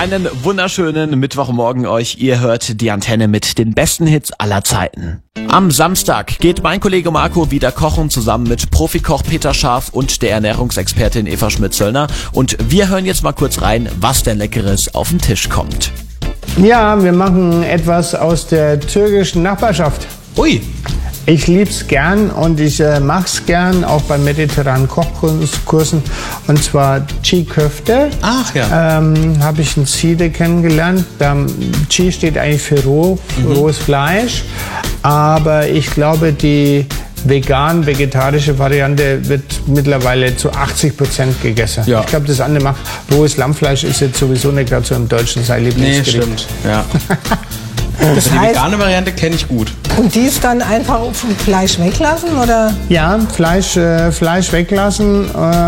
Einen wunderschönen Mittwochmorgen euch. Ihr hört die Antenne mit den besten Hits aller Zeiten. Am Samstag geht mein Kollege Marco wieder kochen, zusammen mit Profikoch Peter Scharf und der Ernährungsexpertin Eva Schmidt-Zöllner. Und wir hören jetzt mal kurz rein, was denn Leckeres auf den Tisch kommt. Ja, wir machen etwas aus der türkischen Nachbarschaft. Ui! Ich lieb's gern und ich mach's gern, auch bei mediterranen Kochkursen. Und zwar Çiğ Köfte. Ach ja. Habe ich in Siede kennengelernt. Çiğ steht eigentlich für rohes Fleisch. Aber ich glaube, die vegan-vegetarische Variante wird mittlerweile zu 80% gegessen. Ja. Ich glaube, das andere macht rohes Lammfleisch ist jetzt sowieso nicht gerade so im Deutschen sein Lieblingsgericht. Nee, stimmt. Ja. Das Die heißt, vegane Variante kenne ich gut. und die ist dann einfach vom Fleisch weglassen, oder? Ja, Fleisch weglassen.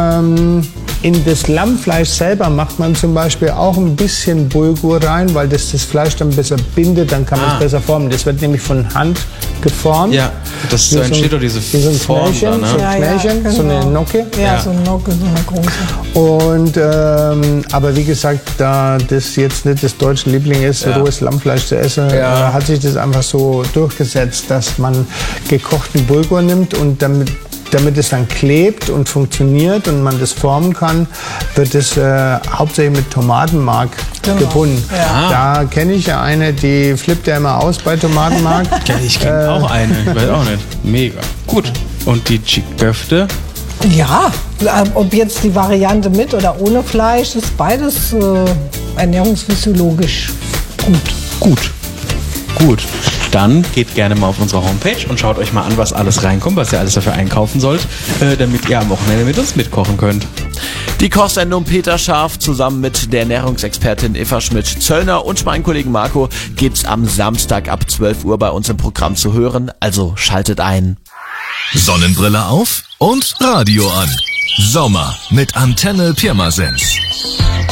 In das Lammfleisch selber macht man zum Beispiel auch ein bisschen Bulgur rein, weil das Fleisch dann besser bindet, dann kann man es besser formen. Das wird nämlich von Hand geformt. Ja, das Wie entsteht doch diese wie so ein Form da, Knöllchen, ne? so ein Knöllchen, so eine Nocke. Ja, Ja. so eine Nocke, so eine große. Und aber wie gesagt, da das jetzt nicht das deutsche Liebling ist, rohes Lammfleisch zu essen, hat sich das einfach so durchgesetzt, dass man gekochten Bulgur nimmt und damit es dann klebt und funktioniert und man das formen kann, wird es hauptsächlich mit Tomatenmark gebunden. Ja. Da kenne ich ja eine, die flippt ja immer aus bei Tomatenmark. Ja, ich kenne auch eine. Ich weiß auch nicht. Mega. Gut. Und die Çiğ Köfte? Ja, ob jetzt die Variante mit oder ohne Fleisch, ist beides ernährungsphysiologisch gut. Gut. Dann geht gerne mal auf unsere Homepage und schaut euch mal an, was alles reinkommt, was ihr alles dafür einkaufen sollt, damit ihr am Wochenende mit uns mitkochen könnt. Die Kochsendung Peter Scharf zusammen mit der Ernährungsexpertin Eva Schmidt-Zöllner und meinem Kollegen Marco gibt's am Samstag ab 12 Uhr bei uns im Programm zu hören. Also schaltet ein. Sonnenbrille auf und Radio an. Sommer mit Antenne Pirmasens.